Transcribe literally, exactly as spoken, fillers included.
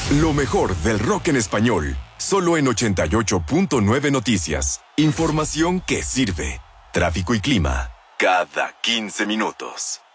Lo mejor del rock en español, solo en ochenta y ocho punto nueve Noticias. Información que sirve. Tráfico y clima, cada quince minutos.